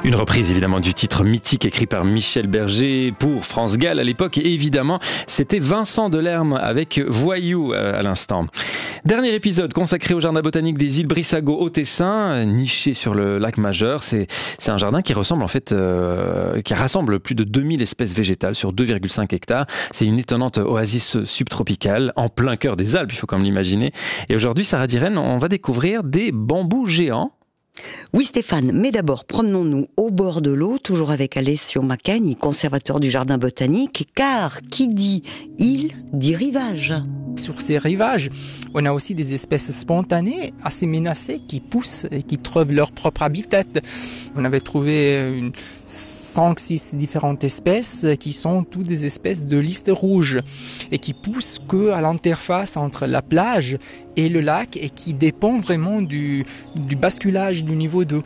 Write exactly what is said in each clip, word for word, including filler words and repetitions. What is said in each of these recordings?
Une reprise évidemment du titre mythique écrit par Michel Berger pour France Gall à l'époque. Et évidemment, c'était Vincent Delerme avec Voyou à l'instant. Dernier épisode consacré au jardin botanique des îles Brissago au Tessin, niché sur le lac Majeur. C'est, c'est un jardin qui ressemble en fait, euh, qui rassemble plus de deux mille espèces végétales sur deux virgule cinq hectares. C'est une étonnante oasis subtropicale en plein cœur des Alpes, il faut quand même l'imaginer. Et aujourd'hui, Sarah Diren, on va découvrir des bambous géants. Oui Stéphane, mais d'abord promenons-nous au bord de l'eau, toujours avec Alessio Macagni, conservateur du jardin botanique, car qui dit île dit rivage. Sur ces rivages, on a aussi des espèces spontanées assez menacées qui poussent et qui trouvent leur propre habitat. On avait trouvé une cinq six différentes espèces qui sont toutes des espèces de liste rouge et qui poussent que à l'interface entre la plage et le lac et qui dépend vraiment du, du basculage du niveau d'eau.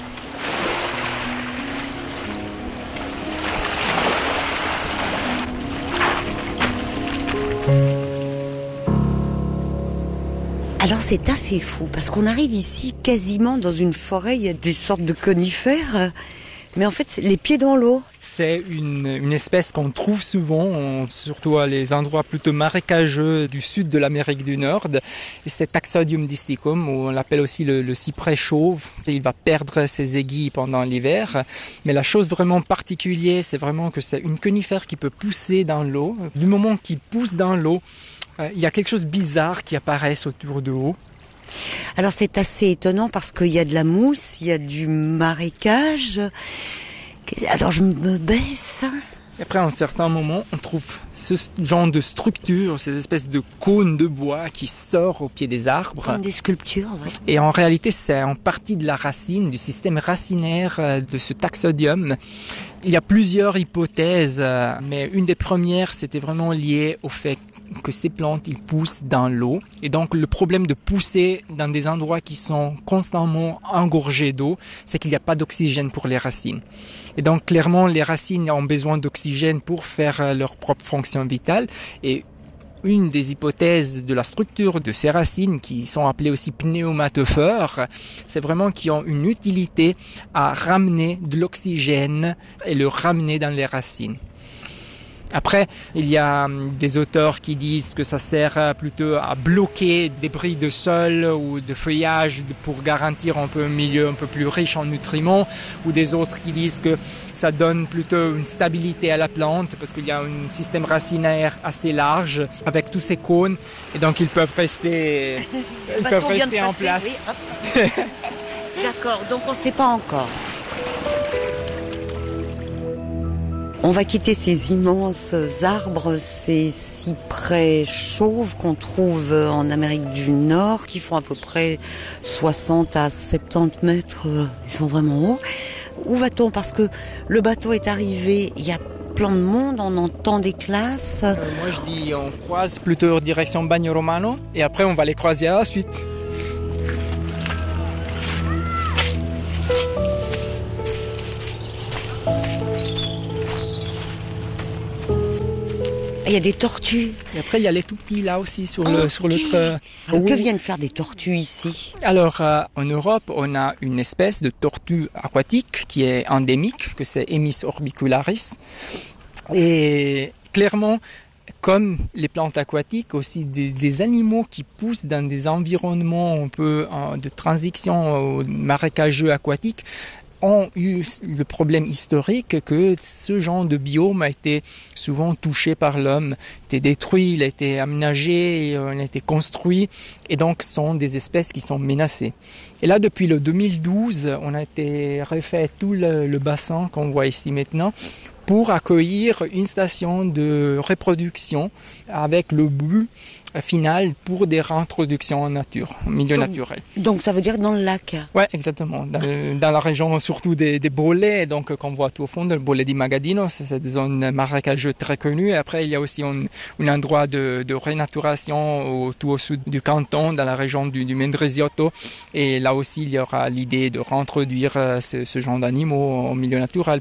Alors c'est assez fou parce qu'on arrive ici quasiment dans une forêt, il y a des sortes de conifères. Mais en fait, c'est les pieds dans l'eau. C'est une, une espèce qu'on trouve souvent, surtout à les endroits plutôt marécageux du sud de l'Amérique du Nord. Et c'est Taxodium disticum, ou on l'appelle aussi le, le cyprès chauve. Il va perdre ses aiguilles pendant l'hiver. Mais la chose vraiment particulière, c'est vraiment que c'est une conifère qui peut pousser dans l'eau. Du moment qu'il pousse dans l'eau, il y a quelque chose de bizarre qui apparaît autour de l'eau. Alors c'est assez étonnant parce qu'il y a de la mousse, il y a du marécage. Alors je me baisse. Et après, à un certain moment, on trouve ce genre de structure, ces espèces de cônes de bois qui sortent au pied des arbres. Comme des sculptures, ouais. Et en réalité, c'est en partie de la racine, du système racinaire de ce taxodium. Il y a plusieurs hypothèses, mais une des premières, c'était vraiment lié au fait que ces plantes, ils poussent dans l'eau. Et donc, le problème de pousser dans des endroits qui sont constamment engorgés d'eau, c'est qu'il n'y a pas d'oxygène pour les racines. Et donc, clairement, les racines ont besoin d'oxygène pour faire leur propre fonction vitale. Et une des hypothèses de la structure de ces racines, qui sont appelées aussi pneumatophores, c'est vraiment qu'ils ont une utilité à ramener de l'oxygène et le ramener dans les racines. Après, il y a des auteurs qui disent que ça sert plutôt à bloquer des débris de sol ou de feuillage pour garantir un peu un milieu un peu plus riche en nutriments, ou des autres qui disent que ça donne plutôt une stabilité à la plante parce qu'il y a un système racinaire assez large avec tous ces cônes et donc ils peuvent rester, ils bah, peuvent rester en place. Oui, d'accord, donc on ne sait pas encore. On va quitter ces immenses arbres, ces cyprès chauves qu'on trouve en Amérique du Nord, qui font à peu près soixante à soixante-dix mètres. Ils sont vraiment hauts. Où va-t-on? Parce que le bateau est arrivé, il y a plein de monde, on entend des classes. Euh, moi je dis on croise plutôt direction Bagno Romano et après on va les croiser à la suite. Il y a des tortues. Et après, il y a les tout petits là aussi sur, oh, le, sur okay. l'autre... Alors, oui. Que viennent faire des tortues ici? Alors, euh, en Europe, on a une espèce de tortue aquatique qui est endémique, que c'est Emys orbicularis. Et clairement, comme les plantes aquatiques, aussi des, des animaux qui poussent dans des environnements un peu euh, de transition marécageux aquatiques, ont eu le problème historique que ce genre de biome a été souvent touché par l'homme, a été détruit, il a été aménagé, il a été construit et donc sont des espèces qui sont menacées. Et là, depuis le deux mille douze, on a été refait tout le, le bassin qu'on voit ici maintenant pour accueillir une station de reproduction avec le but final pour des réintroductions en nature, en milieu donc, naturel. Donc ça veut dire dans le lac? Oui, exactement. Dans, dans la région surtout des, des Bollets, donc qu'on voit tout au fond, le Bollé di Magadino, c'est des zones marécageuses très connues. Et après, il y a aussi un, un endroit de, de renaturation au, tout au sud du canton, dans la région du, du Mendrisiotto. Et là aussi, il y aura l'idée de réintroduire ce, ce genre d'animaux en milieu naturel.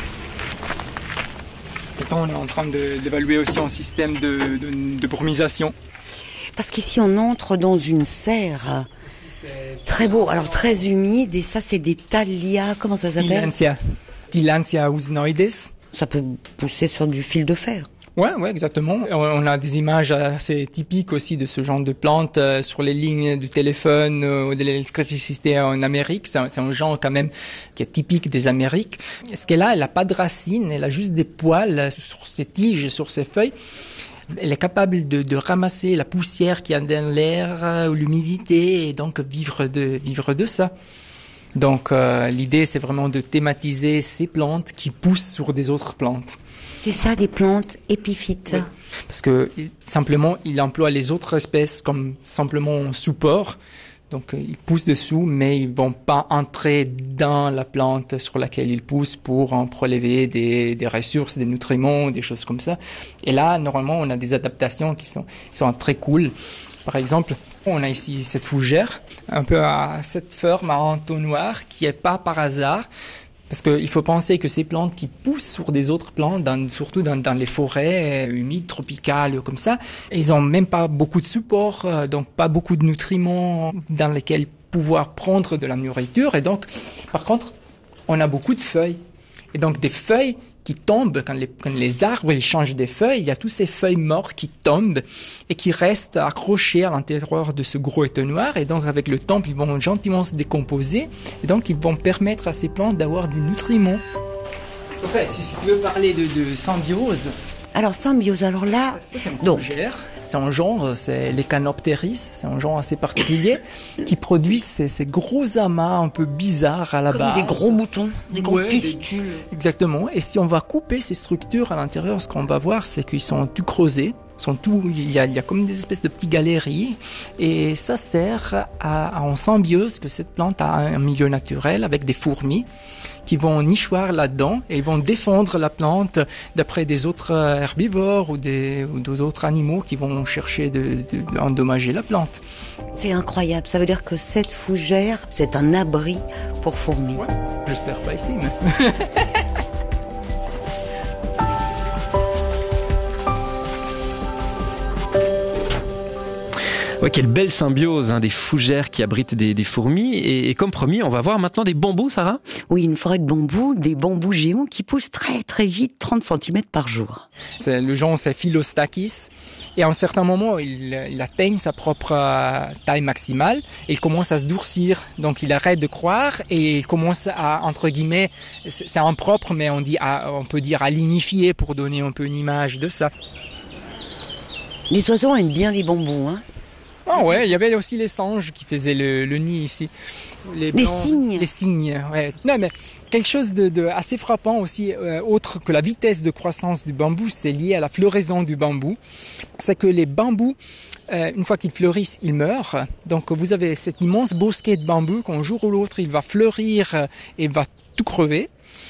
On est en train de, d'évaluer aussi un système de, de, de brumisation. Parce qu'ici, on entre dans une serre. Très beau, alors très humide, et ça c'est des thallias, comment ça s'appelle? Tillandsia. Tillandsia usnoides. Ça peut pousser sur du fil de fer. Ouais, ouais, exactement. On a des images assez typiques aussi de ce genre de plantes euh, sur les lignes du téléphone euh, ou de l'électricité en Amérique. C'est un, c'est un genre quand même qui est typique des Amériques. Ce qu'elle a, elle a pas de racines, elle a juste des poils sur ses tiges, sur ses feuilles. Elle est capable de, de ramasser la poussière qu'il y a dans l'air euh, ou l'humidité et donc vivre de vivre de ça. Donc euh, l'idée, c'est vraiment de thématiser ces plantes qui poussent sur des autres plantes. C'est ça, des plantes épiphytes. Oui. Parce que simplement, il emploie les autres espèces comme simplement support. Donc, ils poussent dessous, mais ils vont pas entrer dans la plante sur laquelle ils poussent pour en prélever des, des ressources, des nutriments, des choses comme ça. Et là, normalement, on a des adaptations qui sont, qui sont très cool. Par exemple, on a ici cette fougère, un peu à cette forme à entonnoir, qui est pas par hasard. Parce qu'il faut penser que ces plantes qui poussent sur des autres plantes, dans, surtout dans, dans les forêts humides, tropicales, comme ça, ils ont même pas beaucoup de support, donc pas beaucoup de nutriments dans lesquels pouvoir prendre de la nourriture. Et donc, par contre, on a beaucoup de feuilles. Et donc, des feuilles qui tombent, quand les, quand les arbres ils changent des feuilles, il y a tous ces feuilles mortes qui tombent et qui restent accrochées à l'intérieur de ce gros étonnoir. Et donc, avec le temps, ils vont gentiment se décomposer. Et donc, ils vont permettre à ces plantes d'avoir du nutriment. Enfin, si, si tu veux parler de, de symbiose. Alors, symbiose, alors là, ça, c'est donc... fougère. C'est un genre, c'est les Canopteris, c'est un genre assez particulier qui produit ces, ces gros amas un peu bizarres à la comme base. des gros boutons, des gros Ouais, pustules. des- Exactement. Et si on va couper ces structures à l'intérieur, ce qu'on va voir, c'est qu'ils sont tout creusés. Sont tout, il y a, il y a comme des espèces de petites galeries. Et ça sert à, à en symbiose que cette plante a un milieu naturel avec des fourmis qui vont nichoir là-dedans et ils vont défendre la plante d'après des autres herbivores ou des, ou d'autres animaux qui vont chercher de, de, d'endommager la plante. C'est incroyable, ça veut dire que cette fougère, c'est un abri pour fourmis. Ouais, j'espère pas ici, mais... Ouais, quelle belle symbiose, hein, des fougères qui abritent des, des fourmis. Et, et comme promis, on va voir maintenant des bambous, Sarah. Oui, une forêt de bambous, des bambous géants qui poussent très très vite, trente centimètres par jour. C'est, le genre, c'est Philostachys. Et à un certain moment, il, il atteigne sa propre euh, taille maximale. Et il commence à se durcir. Donc, il arrête de croître et il commence à, entre guillemets, c'est, c'est impropre, mais on dit, à, on peut dire à lignifier pour donner un peu une image de ça. Les oiseaux aiment bien les bambous, hein. Ah ouais, il y avait aussi les singes qui faisaient le, le nid ici. Les cygnes. Les cygnes, ouais. Non, mais quelque chose de, de assez frappant aussi, euh, autre que la vitesse de croissance du bambou, c'est lié à la floraison du bambou. C'est que les bambous, euh, une fois qu'ils fleurissent, ils meurent. Donc vous avez cet immense bosquet de bambou qu'un jour ou l'autre, il va fleurir et va tout crever.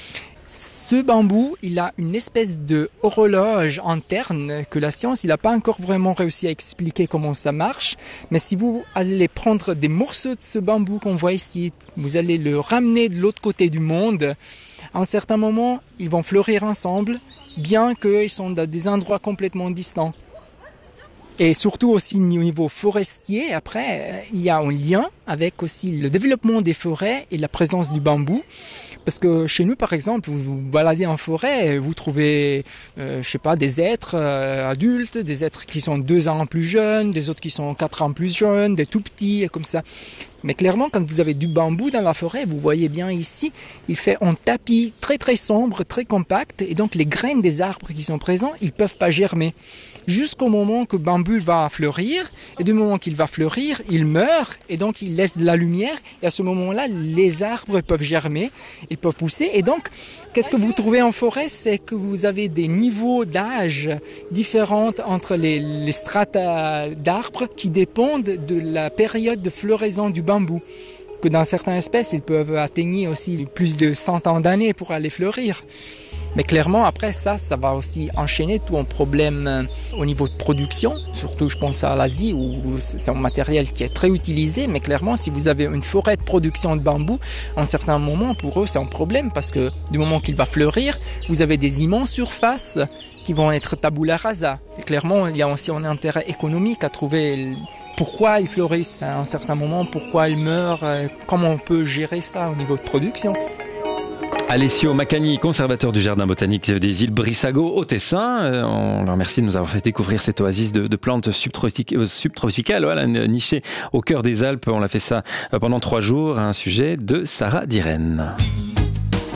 Ce bambou, il a une espèce de horloge interne que la science, il n'a pas encore vraiment réussi à expliquer comment ça marche. Mais si vous allez prendre des morceaux de ce bambou qu'on voit ici, vous allez le ramener de l'autre côté du monde, à un certain moment, ils vont fleurir ensemble, bien qu'ils sont dans des endroits complètement distants. Et surtout aussi au niveau forestier, après, il y a un lien avec aussi le développement des forêts et la présence du bambou. Parce que chez nous, par exemple, vous vous baladez en forêt, vous trouvez, euh, je sais pas, des êtres euh, adultes, des êtres qui sont deux ans plus jeunes, des autres qui sont quatre ans plus jeunes, des tout petits, comme ça. Mais clairement, quand vous avez du bambou dans la forêt, vous voyez bien ici, il fait un tapis très très sombre, très compact, et donc les graines des arbres qui sont présents, ils peuvent pas germer. Jusqu'au moment que le bambou va fleurir, et du moment qu'il va fleurir, il meurt, et donc il laisse de la lumière, et à ce moment-là, les arbres peuvent germer, ils peuvent pousser, et donc, qu'est-ce que vous trouvez en forêt? C'est que vous avez des niveaux d'âge différents entre les, les strates d'arbres qui dépendent de la période de floraison du bambou. Que dans certaines espèces, ils peuvent atteindre aussi plus de cent ans d'années pour aller fleurir. Mais clairement, après ça, ça va aussi enchaîner tout un problème au niveau de production. Surtout, je pense à l'Asie, où c'est un matériel qui est très utilisé. Mais clairement, si vous avez une forêt de production de bambou, à un certain moment, pour eux, c'est un problème. Parce que du moment qu'il va fleurir, vous avez des immenses surfaces qui vont être tabula rasa. Et clairement, il y a aussi un intérêt économique à trouver pourquoi ils fleurissent à un certain moment, pourquoi ils meurent, comment on peut gérer ça au niveau de production. Alessio Maccagni, conservateur du jardin botanique des îles Brissago au Tessin. On le remercie de nous avoir fait découvrir cette oasis de, de plantes subtropicales, voilà, nichée au cœur des Alpes. On l'a fait ça pendant trois jours, un sujet de Sarah Dirène.